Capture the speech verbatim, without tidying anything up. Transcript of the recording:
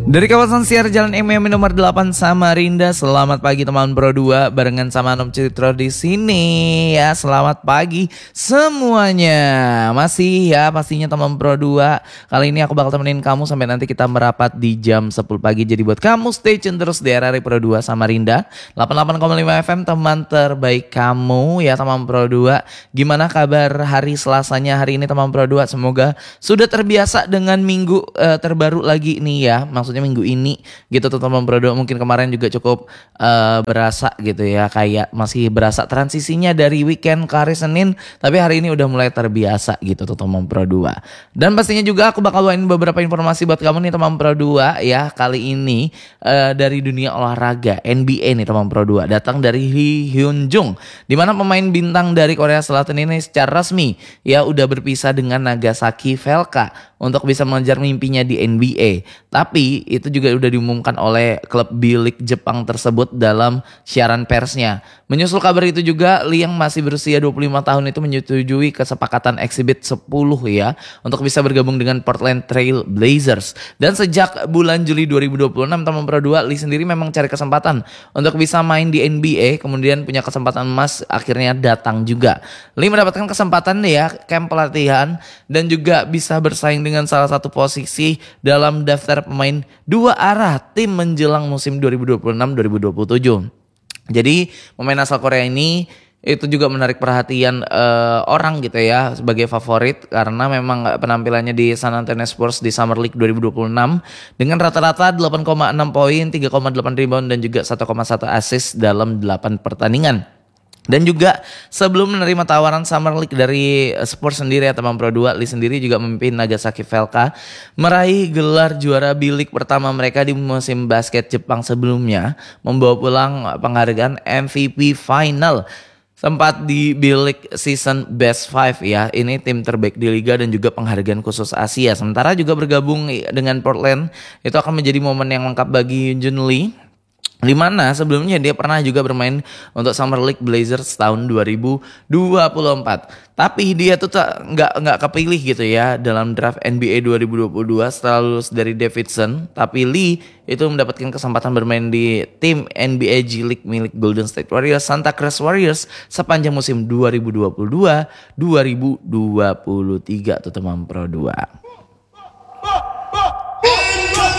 Dari kawasan siar Jalan M M nomor delapan Samarinda. Selamat pagi teman Pro dua, barengan sama Anom Citro di sini ya. Selamat pagi semuanya. Masih ya pastinya teman Pro dua. Kali ini aku bakal temenin kamu sampai nanti kita merapat di jam sepuluh pagi. Jadi buat kamu stay tune terus di R R I Pro dua Samarinda delapan puluh delapan koma lima F M, teman terbaik kamu ya teman Pro dua. Gimana kabar hari Selasanya hari ini teman Pro dua? Semoga sudah terbiasa dengan minggu uh, terbaru lagi nih ya. Maksudnya minggu ini gitu tuh teman Pro dua. Mungkin kemarin juga cukup uh, berasa gitu ya, kayak masih berasa transisinya dari weekend ke hari Senin, tapi hari ini udah mulai terbiasa gitu tuh teman Pro dua. Dan pastinya juga aku bakal bawain beberapa informasi buat kamu nih teman Pro dua ya. Kali ini uh, dari dunia olahraga N B A nih teman Pro dua, datang dari Lee Hyun Jung, dimana pemain bintang dari Korea Selatan ini secara resmi ya udah berpisah dengan Nagasaki Velka untuk bisa mengejar mimpinya di N B A. Tapi itu juga udah diumumkan oleh klub B-League Jepang tersebut dalam siaran persnya. Menyusul kabar itu juga, Lee yang masih berusia dua puluh lima tahun itu menyetujui kesepakatan Exhibit sepuluh ya untuk bisa bergabung dengan Portland Trail Blazers. Dan sejak bulan Juli dua ribu dua puluh enam teman Pro dua, Lee sendiri memang cari kesempatan untuk bisa main di N B A, kemudian punya kesempatan emas akhirnya datang juga. Lee mendapatkan kesempatan ya camp pelatihan dan juga bisa bersaing dengan salah satu posisi dalam daftar pemain dua arah tim menjelang musim dua ribu dua puluh enam dua ribu dua puluh tujuh. Jadi pemain asal Korea ini itu juga menarik perhatian uh, orang gitu ya sebagai favorit, karena memang penampilannya di San Antonio Spurs di Summer League dua ribu dua puluh enam dengan rata-rata delapan koma enam poin, tiga koma delapan rebound dan juga satu koma satu assist dalam delapan pertandingan. Dan juga sebelum menerima tawaran Summer League dari Spurs sendiri ya teman Pro dua, Lee sendiri juga memimpin Nagasaki Velka meraih gelar juara B-League pertama mereka di musim basket Jepang sebelumnya, membawa pulang penghargaan M V P Final. Sempat di B-League Season Best Five ya, ini tim terbaik di liga dan juga penghargaan khusus Asia. Sementara juga bergabung dengan Portland itu akan menjadi momen yang lengkap bagi Jun Lee, di mana sebelumnya dia pernah juga bermain untuk Summer League Blazers tahun dua ribu dua puluh empat. Tapi dia tuh nggak nggak kepilih gitu ya dalam draft N B A dua ribu dua puluh dua setelah lulus dari Davidson. Tapi Lee itu mendapatkan kesempatan bermain di tim N B A G League milik Golden State Warriors, Santa Cruz Warriors sepanjang musim dua ribu dua puluh dua dua ribu dua puluh tiga tuh teman Pro dua.